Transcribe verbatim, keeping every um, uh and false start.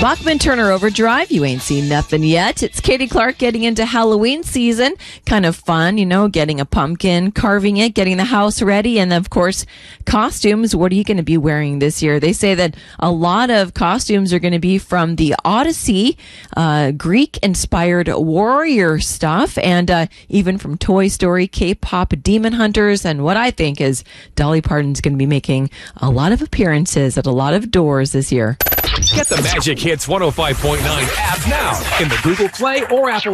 Bachman Turner Overdrive, you ain't seen nothing yet. It's Katie Clark getting into Halloween season. Kind of fun, you know, getting a pumpkin, carving it, getting the house ready, and of course, costumes. What are you going to be wearing this year? They say that a lot of costumes are going to be from the Odyssey, uh, Greek-inspired warrior stuff, and uh, even from Toy Story, K-pop demon hunters, and what I think is Dolly Parton's going to be making a lot of appearances at a lot of doors this year. Get the Magic Hits one oh five point nine app now in the Google Play or Apple